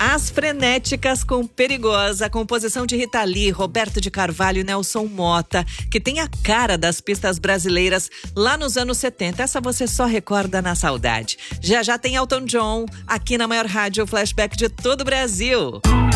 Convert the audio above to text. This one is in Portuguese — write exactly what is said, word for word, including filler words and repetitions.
As Frenéticas com Perigosa, composição de Rita Lee, Roberto de Carvalho e Nelson Motta, que tem a cara das pistas brasileiras lá nos anos setenta. Essa você só recorda na saudade. Já já tem Elton John aqui na maior rádio flashback de todo o Brasil.